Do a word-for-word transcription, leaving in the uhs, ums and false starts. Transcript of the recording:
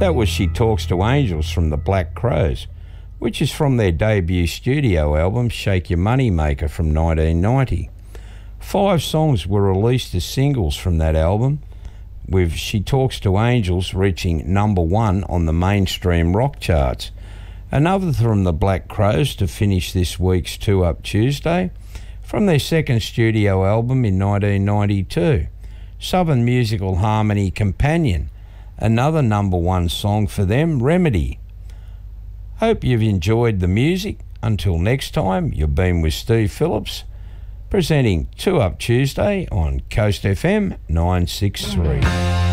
That was She Talks to Angels from the Black Crowes, which is from their debut studio album Shake Your Money Maker from nineteen ninety. Five songs were released as singles from that album, with She Talks to Angels reaching number one on the mainstream rock charts. Another from the Black Crowes to finish this week's Two Up Tuesday, from their second studio album in nineteen ninety-two, Southern Musical Harmony Companion, another number one song for them, Remedy. Hope you've enjoyed the music. Until next time, you've been with Steve Phillips, presenting Two Up Tuesday on Coast F M nine six three.